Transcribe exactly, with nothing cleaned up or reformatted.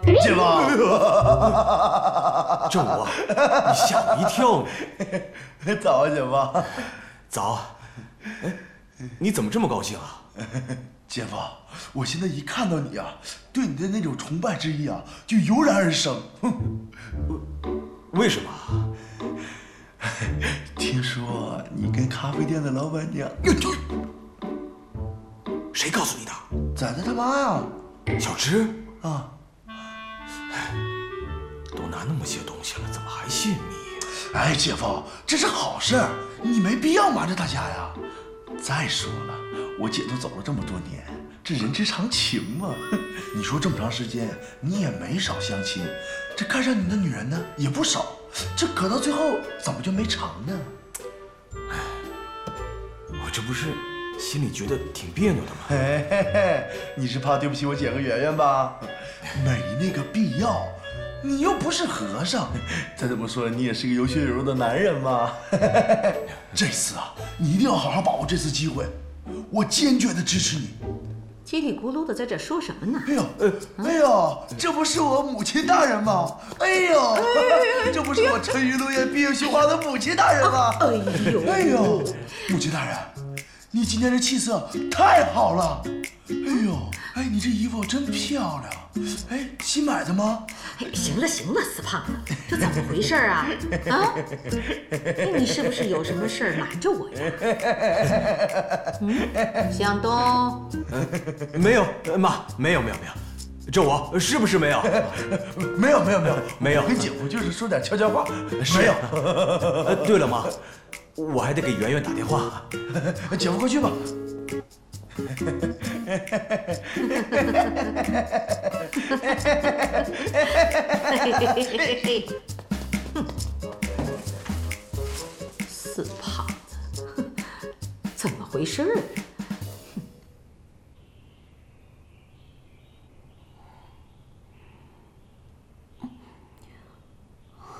姐夫， 这我，你吓我一跳呢。早啊，姐夫。 早。哎，你怎么这么高兴啊？ 姐夫，我现在一看到你啊，对你的那种崇拜之意啊，就油然而生。 为什么？ 听说你跟咖啡店的老板娘…… 谁告诉你的？ 崽子他妈呀！ 小芝啊！ 都拿那么些东西了，怎么还信你？ 哎，姐夫，这是好事，你没必要瞒着大家呀。再说了，我姐都走了这么多年，这人之常情嘛。你说这么长时间，你也没少相亲，这看上你的女人呢也不少，这可到最后怎么就没成呢？ 哎，我这不是心里觉得挺别扭的吗？ 嘿嘿嘿，你是怕对不起我姐和圆圆吧？没那个必要，你又不是和尚，再怎么说你也是个有血有肉的男人嘛。这次啊，你一定要好好把握这次机会，我坚决的支持你。 叽里咕噜的在这说什么呢？ 哎呦，哎呦，这不是我母亲大人吗？哎呦，这不是我沉鱼落雁、闭月羞花的母亲大人吗？ 哎呦， 哎呦，母亲大人，你今天这气色太好了。哎呦，哎，你这衣服真漂亮，哎，新买的吗？ 哎，行了行了，死胖子，这怎么回事啊？啊，你是不是有什么事儿瞒着我呀？嗯，向东， 没有，妈，没有没有没有，这我是不是没有？ 没有没有没有没有， 跟姐夫就是说点悄悄话，没有。 呃，对了，妈，我还得给圆圆打电话。 姐夫快去吧。 死胖子，怎么回事？